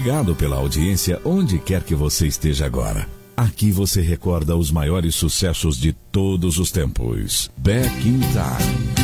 Obrigado pela audiência onde quer que você esteja agora. Aqui você recorda os maiores sucessos de todos os tempos. Back in Time.